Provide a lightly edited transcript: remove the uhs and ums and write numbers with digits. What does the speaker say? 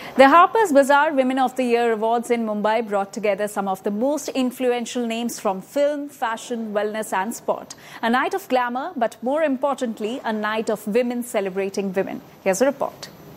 The Harper's Bazaar Women of the Year Awards in Mumbai brought together some of the most influential names from film, fashion, wellness and sport. A night of glamour, but more importantly, a night of women celebrating women. Here's a report.